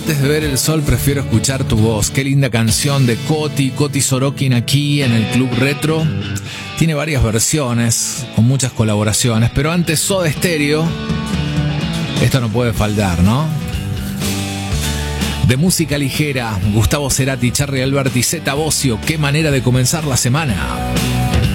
Antes de ver el sol prefiero escuchar tu voz. Qué linda canción de Coti Sorokin aquí en el Club Retro. Tiene varias versiones, con muchas colaboraciones, pero antes Soda Stereo. Esto no puede faltar, ¿no? De música ligera, Gustavo Cerati, Charly Alberti, Zeta Bosio. Qué manera de comenzar la semana.